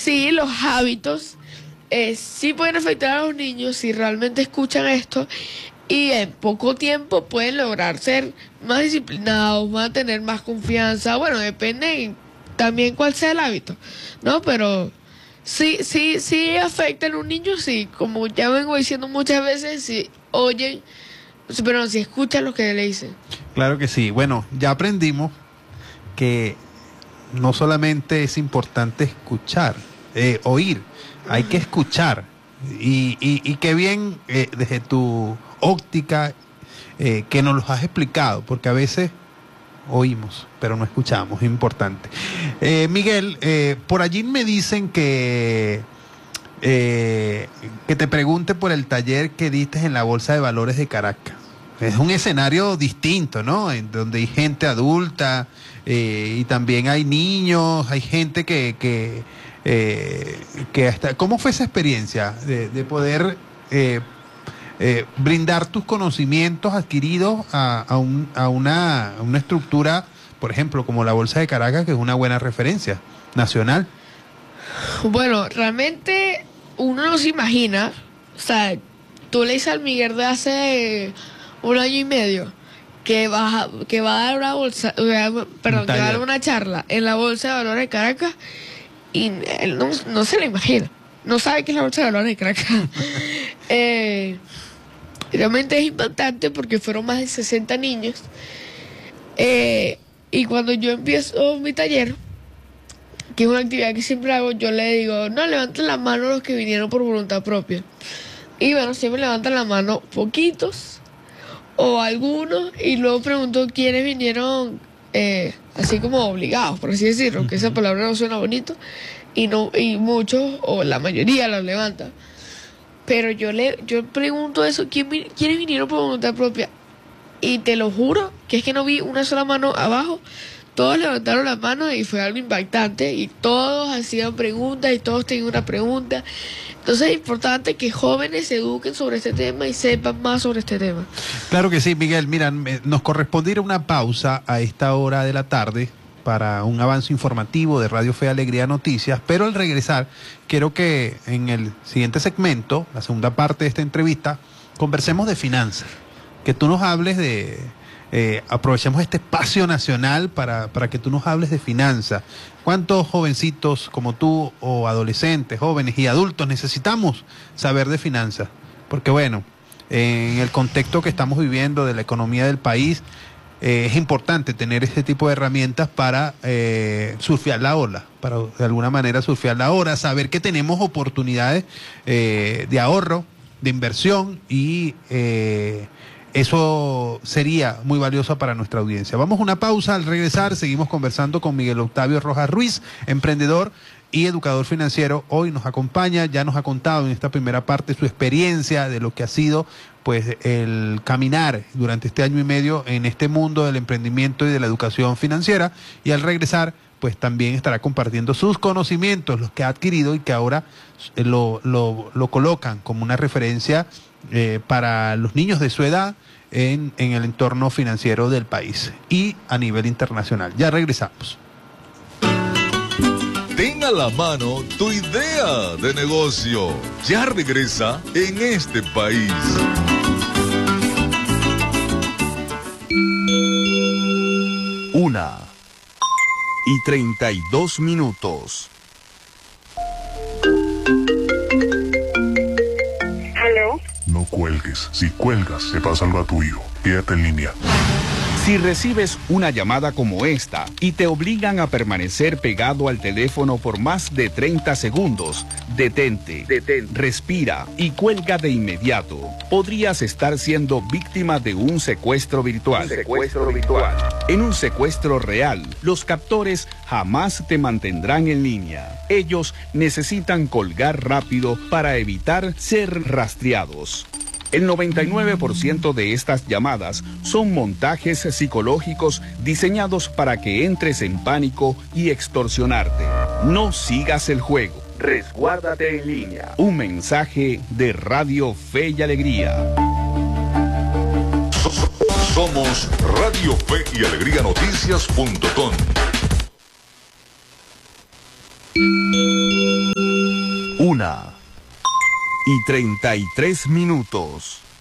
sí, los hábitos sí pueden afectar a los niños si realmente escuchan esto y en poco tiempo pueden lograr ser más disciplinados, van a tener más confianza. Bueno, depende también cuál sea el hábito, ¿no? Pero sí afecta a un niño, sí, como ya vengo diciendo muchas veces, si oyen, pero si escuchan lo que le dicen. Claro que sí. Bueno, ya aprendimos que no solamente es importante escuchar, oír, hay que escuchar. Y qué bien desde tu óptica que nos los has explicado, porque a veces oímos, pero no escuchamos, es importante. Miguel, por allí me dicen que te pregunte por el taller que diste en la Bolsa de Valores de Caracas. Es un escenario distinto, ¿no? En donde hay gente adulta y también hay niños, hay gente que hasta... ¿Cómo fue esa experiencia de poder brindar tus conocimientos adquiridos a una estructura, por ejemplo, como la Bolsa de Caracas, que es una buena referencia nacional? Bueno, realmente uno no se imagina, o sea, tú le dices al Miguel de hace 1 año y medio que va a dar una bolsa, perdón, que va a dar una charla en la Bolsa de Valores de Caracas y él no se la imagina, no sabe qué es la Bolsa de Valores de Caracas. Realmente es impactante porque fueron más de 60 niños y cuando yo empiezo mi taller, que es una actividad que siempre hago, yo le digo, no, levanten la mano los que vinieron por voluntad propia. Y bueno, siempre levantan la mano poquitos o algunos, y luego pregunto quiénes vinieron así como obligados, por así decirlo, aunque esa palabra no suena bonito, y muchos, o la mayoría, la levantan. Pero yo pregunto eso, ¿quiénes vinieron por voluntad propia? Y te lo juro que es que no vi una sola mano abajo. Todos levantaron las manos y fue algo impactante y todos hacían preguntas y todos tenían una pregunta. Entonces es importante que jóvenes se eduquen sobre este tema y sepan más sobre este tema. Claro que sí, Miguel. Mira, nos correspondiera una pausa a esta hora de la tarde para un avance informativo de Radio Fe y Alegría Noticias, pero al regresar quiero que en el siguiente segmento, la segunda parte de esta entrevista, conversemos de finanzas, que tú nos hables de... aprovechemos este espacio nacional para que tú nos hables de finanzas. ¿Cuántos jovencitos como tú, o adolescentes, jóvenes y adultos, necesitamos saber de finanzas? Porque bueno, en el contexto que estamos viviendo de la economía del país, es importante tener este tipo de herramientas para surfear la ola, para de alguna manera surfear la ola, saber que tenemos oportunidades de ahorro, de inversión y... eso sería muy valioso para nuestra audiencia. Vamos a una pausa. Al regresar seguimos conversando con Miguel Octavio Rojas Ruiz, emprendedor y educador financiero. Hoy nos acompaña, ya nos ha contado en esta primera parte su experiencia de lo que ha sido pues el caminar durante este 1 año y medio en este mundo del emprendimiento y de la educación financiera. Y al regresar pues también estará compartiendo sus conocimientos, los que ha adquirido y que ahora lo colocan como una referencia para los niños de su edad en el entorno financiero del país y a nivel internacional. Ya regresamos. Ten a la mano tu idea de negocio. Ya regresa En este País. Una y 32 minutos. ¿Aló? No cuelgues. Si cuelgas, se pasa algo a tu hijo. Quédate en línea. Si recibes una llamada como esta y te obligan a permanecer pegado al teléfono por más de 30 segundos, detente, respira y cuelga de inmediato. Podrías estar siendo víctima de un secuestro virtual. En un secuestro real, los captores jamás te mantendrán en línea. Ellos necesitan colgar rápido para evitar ser rastreados. El 99% de estas llamadas son montajes psicológicos diseñados para que entres en pánico y extorsionarte. No sigas el juego. Resguárdate en línea. Un mensaje de Radio Fe y Alegría. Somos Radio Fe y Alegría Noticias.com. 1:33 minutos.